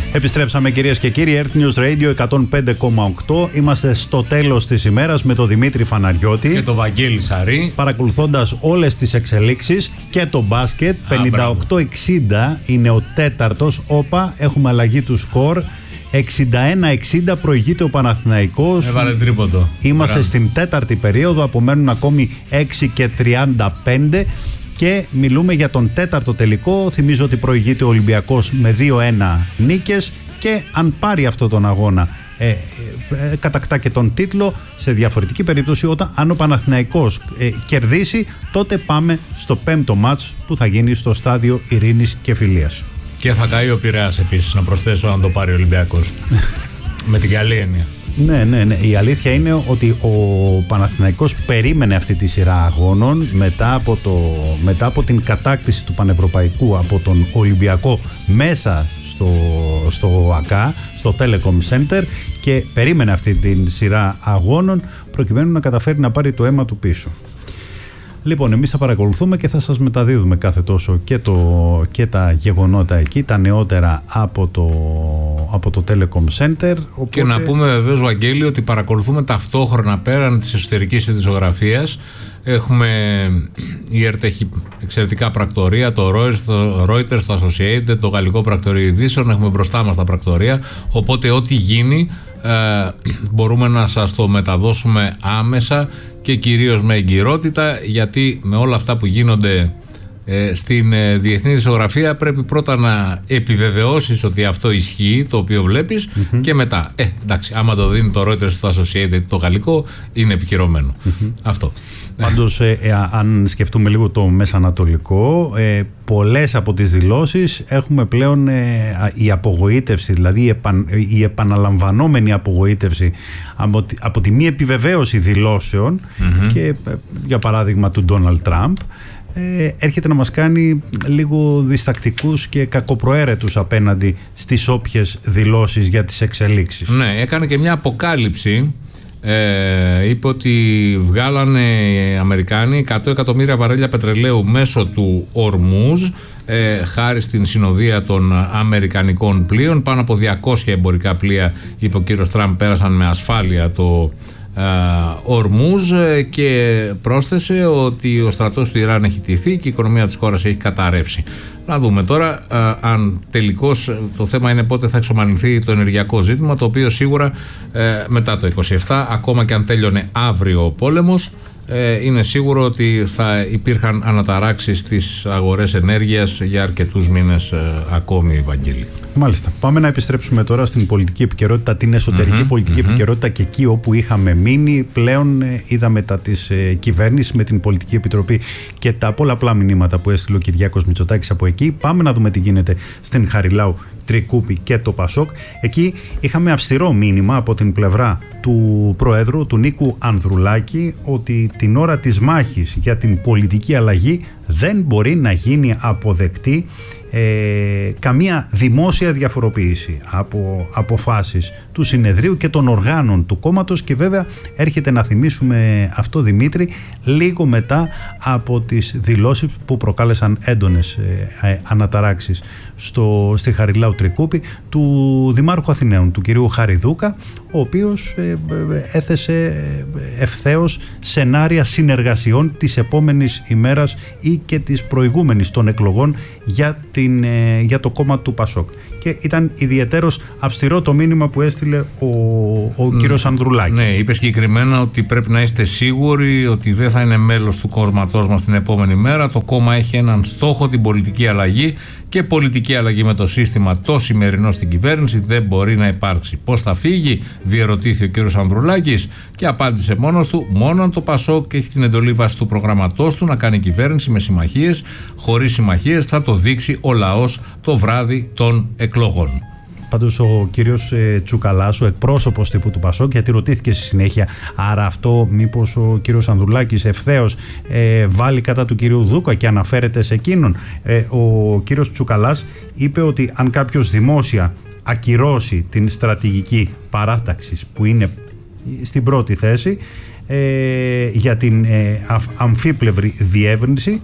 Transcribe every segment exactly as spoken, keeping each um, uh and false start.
Επιστρέψαμε, κυρίες και κύριοι. Earth News Radio εκατόν πέντε κόμμα οκτώ. Είμαστε στο τέλος της ημέρας με τον Δημήτρη Φαναριώτη και τον Βαγγέλη Σαρή, παρακολουθώντας όλες τις εξελίξεις και το μπάσκετ. πενήντα οκτώ εξήντα είναι ο τέταρτος. Όπα, έχουμε αλλαγή του σκορ. εξήντα ένα εξήντα προηγείται ο Παναθηναϊκός. Έβαλε τρίποντο. Είμαστε Μπράβο. στην τέταρτη περίοδο. Απομένουν ακόμη έξι και τριάντα πέντε. Και μιλούμε για τον τέταρτο τελικό. Θυμίζω ότι προηγείται ο Ολυμπιακός με δύο ένα νίκες και αν πάρει αυτό τον αγώνα ε, ε, ε, κατακτά και τον τίτλο. Σε διαφορετική περίπτωση, όταν αν ο Παναθηναϊκός ε, κερδίσει, τότε πάμε στο πέμπτο μάτς που θα γίνει στο στάδιο Ειρήνης και Φιλίας. Και θα καεί ο Πειραιάς επίσης, να προσθέσω, αν το πάρει ο Ολυμπιακός. Με την καλή έννοια. Ναι, ναι, ναι. Η αλήθεια είναι ότι ο Παναθηναϊκός περίμενε αυτή τη σειρά αγώνων μετά από, το, μετά από την κατάκτηση του Πανευρωπαϊκού από τον Ολυμπιακό μέσα στο, στο ΑΚΑ, στο Telecom Center, και περίμενε αυτή τη σειρά αγώνων προκειμένου να καταφέρει να πάρει το αίμα του πίσω. Λοιπόν, εμείς θα παρακολουθούμε και θα σας μεταδίδουμε κάθε τόσο και, το, και τα γεγονότα εκεί, τα νεότερα από το, από το Telecom Center. Οπότε... Και να πούμε βεβαίως, Βαγγέλη, ότι παρακολουθούμε ταυτόχρονα πέραν της εσωτερικής ειδησογραφίας. Έχουμε, η ΕΡΤ έχει εξαιρετικά πρακτορία, το Reuters, το Associated, το Γαλλικό Πρακτορείο Ειδήσεων, έχουμε μπροστά μας τα πρακτορία, οπότε ό,τι γίνει ε, μπορούμε να σας το μεταδώσουμε άμεσα και κυρίως με εγκυρότητα, γιατί με όλα αυτά που γίνονται ε, στην ε, διεθνή ειδησογραφία πρέπει πρώτα να επιβεβαιώσεις ότι αυτό ισχύει, το οποίο βλέπεις, mm-hmm. και μετά, ε, εντάξει, άμα το δίνει το Reuters, το Associated, το γαλλικό, είναι επικυρωμένο. Mm-hmm. Αυτό. Πάντως, ε, ε, αν σκεφτούμε λίγο το μεσανατολικό, ε, πολλές από τις δηλώσεις έχουμε πλέον ε, η απογοήτευση, δηλαδή η, επαν, η επαναλαμβανόμενη απογοήτευση από, από τη μη επιβεβαίωση δηλώσεων, mm-hmm. και ε, για παράδειγμα του Ντόναλντ Τραμπ, ε, έρχεται να μας κάνει λίγο διστακτικούς και κακοπροαίρετους απέναντι στις όποιες δηλώσεις για τις εξελίξεις. Ναι, έκανε και μια αποκάλυψη. Ε, είπε ότι βγάλανε οι Αμερικάνοι εκατό εκατομμύρια βαρέλια πετρελαίου μέσω του Ορμούζ, ε, χάρη στην συνοδεία των αμερικανικών πλοίων. Πάνω από διακόσια εμπορικά πλοία, είπε ο κύριος Τραμπ, πέρασαν με ασφάλεια το Ορμούζ, και πρόσθεσε ότι ο στρατός του Ιράν έχει τηθεί και η οικονομία της χώρας έχει καταρρεύσει. Να δούμε τώρα α, αν τελικώς το θέμα είναι πότε θα εξομαλυνθεί το ενεργειακό ζήτημα, το οποίο σίγουρα ε, μετά το είκοσι επτά, ακόμα και αν τέλειωνε αύριο ο πόλεμος, ε, είναι σίγουρο ότι θα υπήρχαν αναταράξεις στις αγορές ενέργειας για αρκετούς μήνες ε, ακόμη, Βαγγέλη. Μάλιστα. Πάμε να επιστρέψουμε τώρα στην πολιτική επικαιρότητα, την εσωτερική mm-hmm, πολιτική mm-hmm. επικαιρότητα, και εκεί όπου είχαμε μείνει πλέον ε, είδαμε τα της ε, κυβέρνησης με την Πολιτική Επιτροπή και τα πολλαπλά μηνύματα που έστειλε ο Κυριάκος Μητσοτάκης από εκεί. Πάμε να δούμε τι γίνεται στην Χαριλάου, Τρικούπη και το Πασόκ. Εκεί είχαμε αυστηρό μήνυμα από την πλευρά του Προέδρου, του Νίκου Ανδρουλάκη, ότι την ώρα της μάχης για την πολιτική αλλαγή δεν μπορεί να γίνει αποδεκτή ε, καμία δημόσια διαφοροποίηση από αποφάσεις του συνεδρίου και των οργάνων του κόμματος. Και βέβαια έρχεται να θυμίσουμε αυτό, Δημήτρη, λίγο μετά από τις δηλώσεις που προκάλεσαν έντονες ε, ε, αναταράξεις στο, στη Χαριλάου Τρικούπη του Δημάρχου Αθηναίων, του κυρίου Χαριδούκα, ο οποίος ε, ε, έθεσε ευθέως σενάρια συνεργασιών της επόμενης ημέρας ή και της προηγούμενης των εκλογών για, την, ε, για το κόμμα του Πασόκ. Και ήταν ιδιαιτέρως αυστηρό το μήνυμα που έστειλε ο, ο κύριος Ανδρουλάκης. Ναι, είπε συγκεκριμένα ότι πρέπει να είστε σίγουροι ότι δεν θα είναι μέλος του κόμματός μας την επόμενη μέρα. Το κόμμα έχει έναν στόχο, την πολιτική αλλαγή, και πολιτική αλλαγή με το σύστημα το σημερινό στην κυβέρνηση δεν μπορεί να υπάρξει. Πώς θα φύγει, διερωτήθη ο κύριος Ανδρουλάκης, και απάντησε μόνος του: μόνο αν το Πασόκ έχει την εντολή βάσει του προγραμματός του να κάνει κυβέρνηση με συμμαχίες, χωρίς συμμαχίες θα το δείξει ο λαός το βράδυ των εκλογών. Πάντως ο κύριος ε, Τσουκαλάς, ο εκπρόσωπος τύπου του Πασόκ, γιατί ρωτήθηκε στη συνέχεια, άρα αυτό μήπως ο κύριος Ανδρουλάκης ευθέως ε, βάλει κατά του κυρίου Δούκα και αναφέρεται σε εκείνον. Ε, ο κύριος Τσουκαλάς είπε ότι αν κάποιος δημόσια ακυρώσει την στρατηγική παράταξης που είναι στην πρώτη θέση ε, για την ε, αμφίπλευρη διεύρυνση,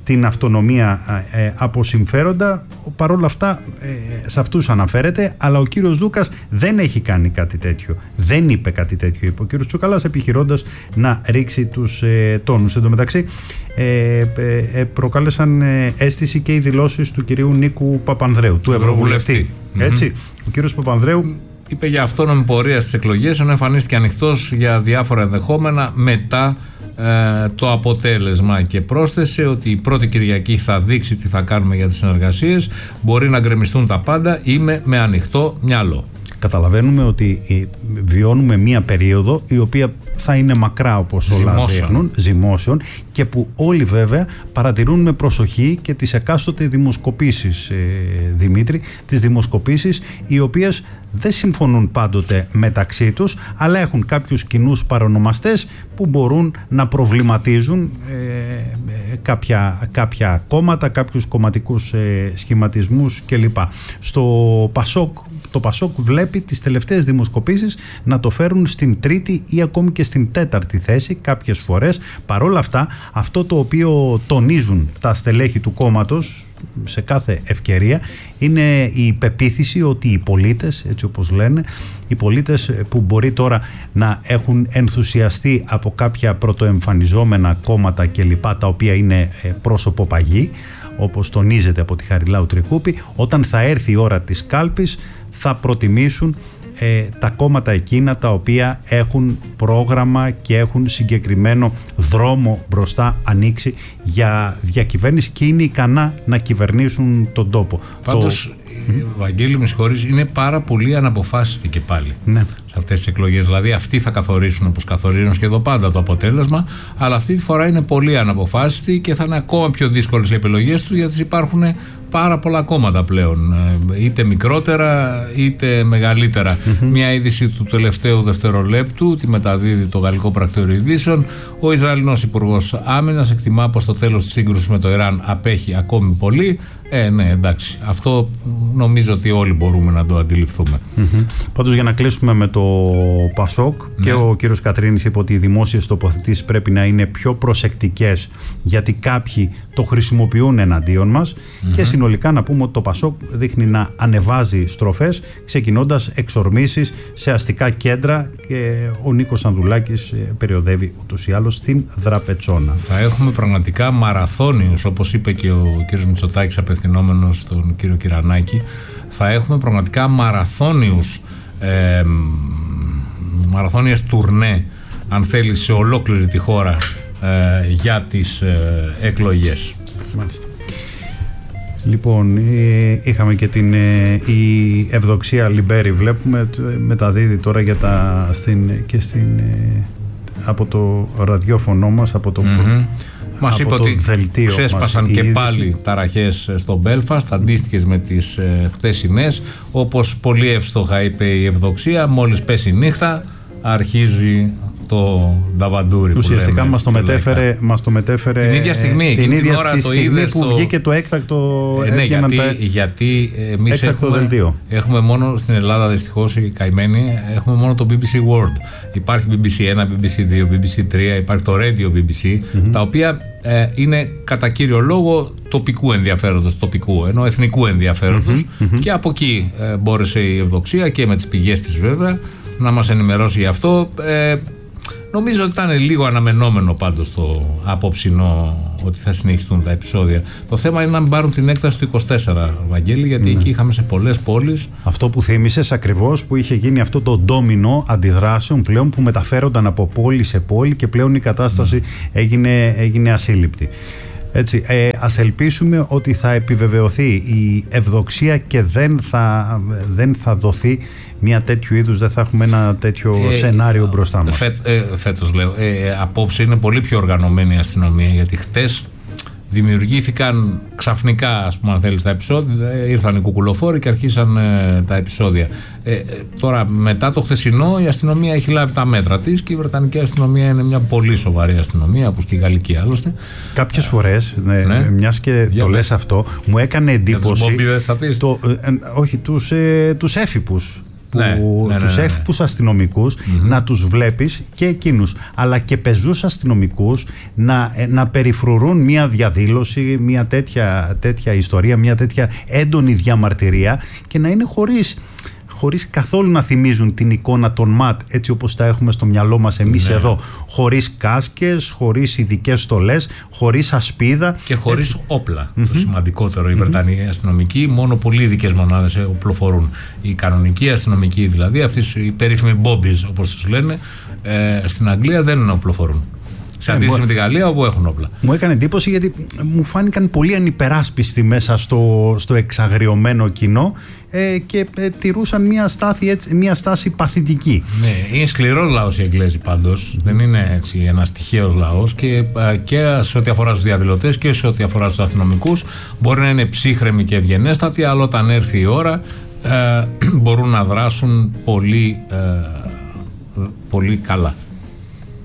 την αυτονομία ε, από συμφέροντα. Παρόλα αυτά ε, σε αυτούς αναφέρεται, αλλά ο κύριος Δούκας δεν έχει κάνει κάτι τέτοιο. Δεν είπε κάτι τέτοιο, είπε ο κύριος Τσουκαλάς, επιχειρώντας να ρίξει τους ε, τόνους. Εν τω μεταξύ ε, ε, ε, προκάλεσαν ε, αίσθηση και οι δηλώσεις του κυρίου Νίκου Παπανδρέου, του Ευρωβουλευτή. Έτσι, mm-hmm. Ο κύριος Παπανδρέου είπε για αυτόνομη πορεία στις εκλογές, ενώ εμφανίστηκε ανοιχτός για διάφορα ενδεχόμενα μετά ε, το αποτέλεσμα, και πρόσθεσε ότι η πρώτη Κυριακή θα δείξει τι θα κάνουμε για τις συνεργασίες. Μπορεί να γκρεμιστούν τα πάντα, είμαι με ανοιχτό μυαλό. Καταλαβαίνουμε ότι βιώνουμε μία περίοδο η οποία θα είναι μακρά, όπως όλα δείχνουν, ζυμώσεων, και που όλοι βέβαια παρατηρούν με προσοχή και τις εκάστοτε δημοσκοπήσεις, ε, Δημήτρη, τις δημοσκοπήσεις οι οποίες δεν συμφωνούν πάντοτε μεταξύ τους, αλλά έχουν κάποιους κοινούς παρονομαστές που μπορούν να προβληματίζουν ε, κάποια, κάποια κόμματα, κάποιους κομματικούς ε, σχηματισμούς κλπ. Στο Πασόκ, το Πασόκ βλέπει τις τελευταίες δημοσκοπήσεις να το φέρουν στην τρίτη ή ακόμη και στην τέταρτη θέση κάποιες φορές. Παρόλα αυτά, αυτό το οποίο τονίζουν τα στελέχη του κόμματος σε κάθε ευκαιρία είναι η πεποίθηση ότι οι πολίτες, έτσι όπως λένε, οι πολίτες που μπορεί τώρα να έχουν ενθουσιαστεί από κάποια πρωτοεμφανιζόμενα κόμματα κλπ, τα οποία είναι πρόσωπο παγί, όπως τονίζεται από τη Χαριλάου Τρικούπη, όταν θα έρθει η ώρα της κάλπης θα προτιμήσουν ε, τα κόμματα εκείνα τα οποία έχουν πρόγραμμα και έχουν συγκεκριμένο δρόμο μπροστά ανοίξει για διακυβέρνηση και είναι ικανά να κυβερνήσουν τον τόπο. Πάντως, το... Βαγγέλη, με συγχωρείς, είναι πάρα πολύ αναποφάσιστοι και πάλι, ναι, σε αυτές τις εκλογές. Δηλαδή αυτοί θα καθορίσουν, όπως καθορίζουν σχεδόν πάντα, το αποτέλεσμα, αλλά αυτή τη φορά είναι πολύ αναποφάσιστοι και θα είναι ακόμα πιο δύσκολες οι επιλογές τους, γιατί υπάρχουν πάρα πολλά κόμματα πλέον, είτε μικρότερα είτε μεγαλύτερα. Mm-hmm. Μια είδηση του τελευταίου δευτερολέπτου τη μεταδίδει το Γαλλικό Πρακτορείο Ειδήσεων. Ο Ισραηλινός Υπουργός Άμυνας εκτιμά πως το τέλος της σύγκρουσης με το Ιράν απέχει ακόμη πολύ. Ε, ναι, εντάξει. Αυτό νομίζω ότι όλοι μπορούμε να το αντιληφθούμε. Mm-hmm. Πάντως, για να κλείσουμε με το Πασόκ, ναι, και ο κύριος Κατρίνης είπε ότι οι δημόσιες τοποθετήσεις πρέπει να είναι πιο προσεκτικές, γιατί κάποιοι το χρησιμοποιούν εναντίον μας. Mm-hmm. Και συνολικά να πούμε ότι το Πασόκ δείχνει να ανεβάζει στροφές, ξεκινώντας εξορμήσεις σε αστικά κέντρα, και ο Νίκος Ανδρουλάκης περιοδεύει ούτως ή άλλως στην Δραπετσόνα. Θα έχουμε πραγματικά μαραθώνιους, όπως είπε και ο κύριος Μητσοτάκης απευθυνόμενος στον κύριο Κυρανάκη, θα έχουμε πραγματικά μαραθώνιους ε, μαραθώνιες τουρνέ, αν θέλει, σε ολόκληρη τη χώρα ε, για τις ε, εκλογές. Μάλιστα. Λοιπόν, είχαμε και την η Ευδοξία Λιμπέρη, βλέπουμε, μεταδίδει τώρα για τα, στην, και στην, από το ραδιόφωνο μας, από το, mm-hmm. μας είπε ότι δελτίο ξέσπασαν μας και είδηση. Πάλι ταραχές στο Μπέλφαστ, αντίστοιχες με τις ε, χτεσινές. Όπως πολύ εύστοχα είπε η Ευδοξία, μόλις πέσει η νύχτα αρχίζει το νταβαντούρι. Ουσιαστικά μας το, μετέφερε, μας το μετέφερε την ίδια στιγμή, την ίδια την ώρα τη το στιγμή που στο... βγήκε το έκτακτο. Ε, ναι, γιατί, τα... γιατί εμείς έκτακτο έχουμε, δελτίο. Έχουμε μόνο στην Ελλάδα, δυστυχώς οι καημένοι, έχουμε μόνο το μπι μπι σι World. Υπάρχει μπι μπι σι ένα, μπι μπι σι δύο, μπι μπι σι τρία, υπάρχει το Radio μπι μπι σι, mm-hmm. τα οποία ε, είναι κατά κύριο λόγο τοπικού ενδιαφέροντος, τοπικού, ενώ εθνικού ενδιαφέροντος, mm-hmm. και από εκεί ε, μπόρεσε η Ευδοξία και με τις πηγές της βέβαια να μας ενημερώσει γι' αυτό. Ε, Νομίζω ότι ήταν λίγο αναμενόμενο πάντως το απόψινό ότι θα συνεχιστούν τα επεισόδια. Το θέμα είναι να μην πάρουν την έκταση του είκοσι τέσσερα, Βαγγέλη, γιατί ναι. εκεί είχαμε σε πολλές πόλεις. Αυτό που θύμισες ακριβώς, που είχε γίνει αυτό το ντόμινο αντιδράσεων πλέον που μεταφέρονταν από πόλη σε πόλη και πλέον η κατάσταση ναι. έγινε, έγινε ασύλληπτη. Έτσι, ε, ας ελπίσουμε ότι θα επιβεβαιωθεί η ευδοξία και δεν θα, δεν θα δοθεί μια τέτοιου είδους, δεν θα έχουμε ένα τέτοιο ε, σενάριο μπροστά μας. Φέ, ε, φέτος λέω, ε, απόψε είναι πολύ πιο οργανωμένη η αστυνομία, γιατί χτες δημιουργήθηκαν ξαφνικά, ας πούμε, αν θέλεις, τα επεισόδια, ήρθαν οι κουκουλοφόροι και αρχίσαν ε, τα επεισόδια. Ε, ε, τώρα, μετά το χθεσινό, η αστυνομία έχει λάβει τα μέτρα της και η Βρετανική αστυνομία είναι μια πολύ σοβαρή αστυνομία, όπως και η Γαλλική άλλωστε. Κάποιες φορές, ναι, ναι. μιας και Για το λες αυτό, μου έκανε εντύπωση. Για τους μπόμπιδες θα πεις. Το, ε, όχι, τους, ε, τους έφυπους. που, ναι, ναι, τους ναι, ναι. εύπους αστυνομικούς, mm-hmm. να τους βλέπεις και εκείνους, αλλά και πεζούς αστυνομικούς να, να περιφρουρούν μια διαδήλωση, μια τέτοια, τέτοια ιστορία, μια τέτοια έντονη διαμαρτυρία και να είναι χωρίς χωρίς καθόλου να θυμίζουν την εικόνα των ΜΑΤ έτσι όπως τα έχουμε στο μυαλό μας εμείς ναι. εδώ, χωρίς κάσκες, χωρίς ειδικές στολές, χωρίς ασπίδα και χωρίς έτσι. όπλα. Mm-hmm. Το σημαντικότερο, οι Βρετανοί mm-hmm. αστυνομικοί μόνο πολύ ειδικές μονάδες οπλοφορούν. Οι κανονικοί αστυνομικοί δηλαδή, αυτοί οι περίφημοι μπόμπιζ όπως τους λένε, ε, στην Αγγλία δεν οπλοφορούν. Σε αντίθεση με τη Γαλλία όπου έχουν όπλα. Μου έκανε εντύπωση γιατί μου φάνηκαν πολύ ανυπεράσπιστοι μέσα στο, στο εξαγριωμένο κοινό ε, και ε, τηρούσαν μια, στάθη, έτσι, μια στάση παθητική. Ναι, είναι σκληρός λαός οι Εγγλέζοι πάντως. Δεν είναι έτσι ένας τυχαίος λαός και, και σε ό,τι αφορά στους διαδηλωτές και σε ό,τι αφορά στους αστυνομικούς μπορεί να είναι ψύχρεμοι και ευγενέστατοι, αλλά όταν έρθει η ώρα ε, μπορούν να δράσουν πολύ, ε, πολύ καλά.